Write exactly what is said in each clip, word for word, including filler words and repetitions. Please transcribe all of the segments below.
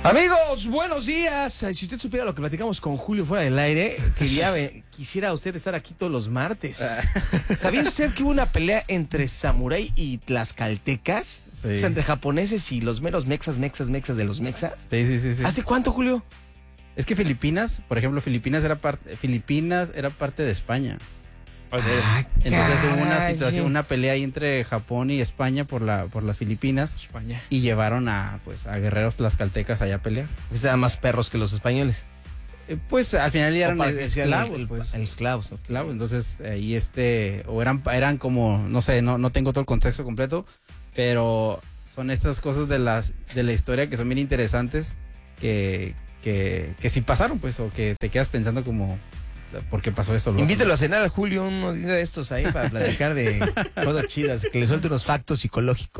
Amigos, buenos días. Ay, si usted supiera lo que platicamos con Julio fuera del aire, quería, quisiera usted estar aquí todos los martes. ¿Sabía usted que hubo una pelea entre samurái y tlaxcaltecas? Sí. O sea, entre japoneses y los meros mexas, mexas, mexas de los mexas. Sí, sí, sí, sí. ¿Hace cuánto, Julio? Es que Filipinas, por ejemplo, Filipinas era parte, Filipinas era parte de España. Ah, Entonces hubo una caray. situación, una pelea ahí entre Japón y España por la por las Filipinas. España. Y llevaron a pues a guerreros tlaxcaltecas allá a pelear. Estaban más perros que los españoles. Eh, pues al final ya eran O para que sean esclavos, el- pues. el- esclavos. Esclavos, entonces ahí este o eran eran como no sé, no no tengo todo el contexto completo, pero son estas cosas de las de la historia que son bien interesantes que que que sí pasaron, pues, o que te quedas pensando como ¿por qué pasó eso? Invítelo a cenar a Julio uno de estos ahí para platicar de cosas chidas, que le suelte unos factos psicológicos.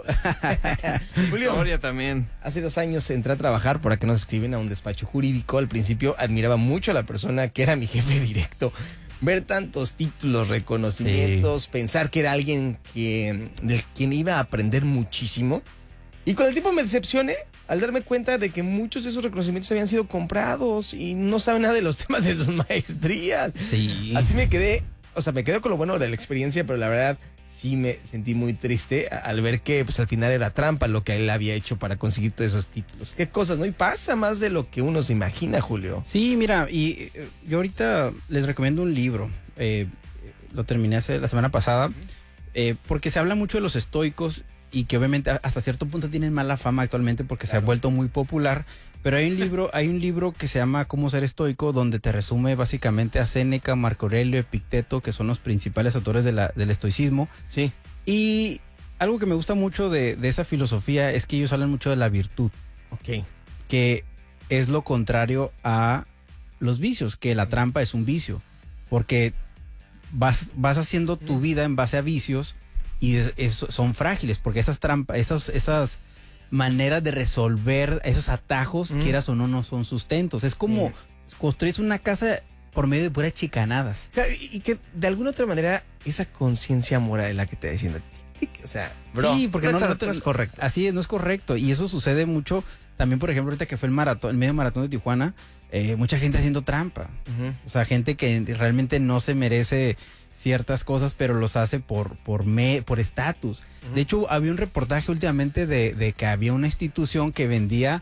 Julio, Historia también. hace dos años entré a trabajar por acá nos escriben a un despacho jurídico. Al principio admiraba mucho a la persona que era mi jefe directo. Ver tantos títulos, reconocimientos, sí. Pensar que era alguien que, del quien iba a aprender muchísimo. Y con el tiempo me decepcioné al darme cuenta de que muchos de esos reconocimientos habían sido comprados y no saben nada de los temas de sus maestrías. Sí. Así me quedé, o sea, me quedé con lo bueno de la experiencia, pero la verdad sí me sentí muy triste al ver que pues al final era trampa lo que él había hecho para conseguir todos esos títulos. Qué cosas, ¿no? Y pasa más de lo que uno se imagina, Julio. Sí, mira, y eh, yo ahorita les recomiendo un libro. Eh, lo terminé hace la semana pasada, eh, porque se habla mucho de los estoicos y que obviamente hasta cierto punto tienen mala fama actualmente porque claro. Se ha vuelto muy popular. Pero hay un libro, hay un libro que se llama Cómo ser estoico, donde te resume básicamente a Séneca, Marco Aurelio, Epicteto, que son los principales autores de la, del estoicismo. Sí. Y algo que me gusta mucho de, de esa filosofía es que ellos hablan mucho de la virtud. Ok. Que es lo contrario a los vicios, que la trampa es un vicio. Porque vas, vas haciendo tu vida en base a vicios y es, es, son frágiles, porque esas trampas, esas, esas maneras de resolver esos atajos, mm. quieras o no, no son sustentos. Es como mm. construir una casa por medio de puras chicanadas. O sea, y que de alguna otra manera esa conciencia moral es la que te está diciendo. O sea, bro, sí, porque no, no, no, está, no es correcto. Así es, no es correcto. Y eso sucede mucho. También, por ejemplo, ahorita que fue el maratón, el medio maratón de Tijuana, eh, mucha gente haciendo trampa. Uh-huh. O sea, gente que realmente no se merece ciertas cosas, pero los hace por por me, por estatus. Uh-huh. De hecho, había un reportaje últimamente de, de que había una institución que vendía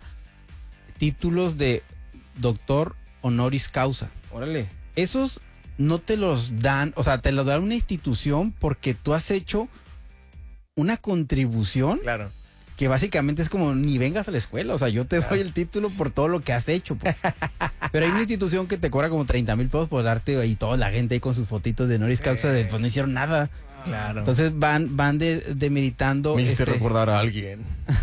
títulos de doctor honoris causa. Órale. Esos no te los dan, o sea, te los da una institución porque tú has hecho una contribución. Claro. Que básicamente es como, ni vengas a la escuela, o sea, yo te doy el título por todo lo que has hecho. Pues. Pero hay una institución que te cobra como treinta mil pesos por darte, y toda la gente ahí con sus fotitos de honoris causa, de pues no hicieron nada. Claro. Entonces van, van de, demeritando. Me hiciste este, recordar a alguien.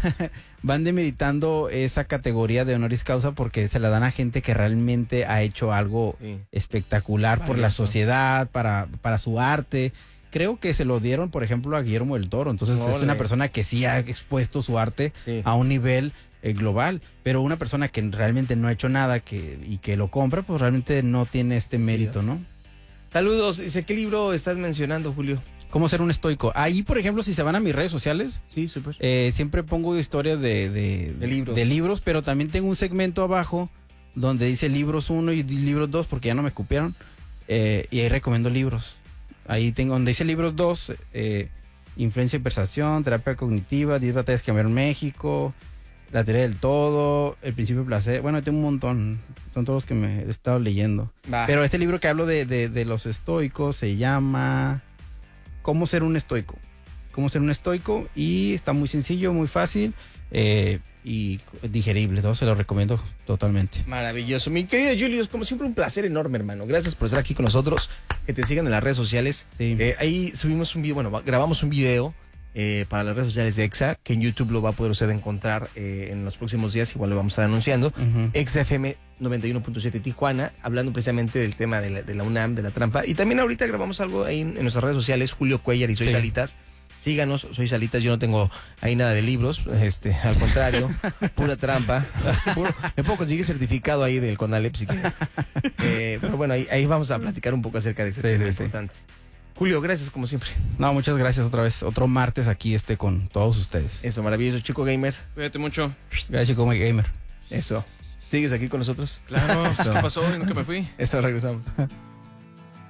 Van demeritando esa categoría de honoris causa porque se la dan a gente que realmente ha hecho algo sí. espectacular vale, por la eso. sociedad, para, para su arte. Creo que se lo dieron, por ejemplo, a Guillermo del Toro. Entonces Ole. es una persona que sí ha expuesto su arte sí. a un nivel eh, global. Pero una persona que realmente no ha hecho nada que, y que lo compra, pues realmente no tiene este mérito, ¿no? Saludos. Dice, ¿qué libro estás mencionando, Julio? ¿Cómo ser un estoico? Ahí, por ejemplo, si se van a mis redes sociales, sí, súper. Eh, siempre pongo historias de, de, de, libros. de libros, pero también tengo un segmento abajo donde dice libros uno y libros dos, porque ya no me copiaron. Eh, y ahí recomiendo libros. Ahí tengo donde dice libros dos, eh, Influencia y Persuasión, Terapia Cognitiva, diez batallas que cambiaron México, La teoría del todo, El principio del placer. Bueno, tengo un montón, son todos los que me he estado leyendo. Bah. Pero este libro que hablo de, de, de los estoicos se llama ¿Cómo ser un estoico? Cómo ser un estoico, y está muy sencillo, muy fácil eh, y digerible, todo se lo recomiendo totalmente. Maravilloso. Mi querido Julius, como siempre un placer enorme, hermano. Gracias por estar aquí con nosotros, que te sigan en las redes sociales. Sí. Eh, ahí subimos un video, bueno, grabamos un video eh, para las redes sociales de EXA, que en YouTube lo va a poder usted encontrar eh, en los próximos días, igual lo vamos a estar anunciando. Uh-huh. EXA F M noventa y uno punto siete Tijuana, hablando precisamente del tema de la, de la UNAM, de la trampa. Y también ahorita grabamos algo ahí en, en nuestras redes sociales, Julio Cuellar y Soy sí. Salitas. Síganos, Soy Salitas, yo no tengo ahí nada de libros, este, al contrario, pura trampa. Puro, me puedo conseguir certificado ahí del CONALEP si quieren. Eh, pero bueno, ahí, ahí vamos a platicar un poco acerca de ese sí, tema sí, importante. Sí. Julio, gracias como siempre. No, muchas gracias otra vez. Otro martes aquí este con todos ustedes. Eso, maravilloso, Chico Gamer. Cuídate mucho. Gracias, Chico Gamer. Eso. ¿Sigues aquí con nosotros? Claro, Eso. ¿qué pasó? ¿Y no que me fui? Eso, regresamos.